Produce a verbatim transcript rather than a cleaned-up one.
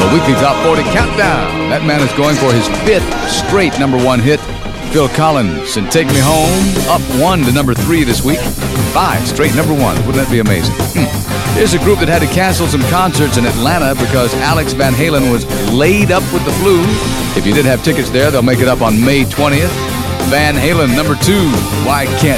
the weekly Top forty Countdown. That man is going for his fifth straight number one hit. Phil Collins and Take Me Home, up one to number three this week. Five straight number ones. Wouldn't that be amazing? Hmm. Here's a group that had to cancel some concerts in Atlanta because Alex Van Halen was laid up with the flu. If you did have tickets there, they'll make it up on May twentieth. Van Halen, number two, Why Can't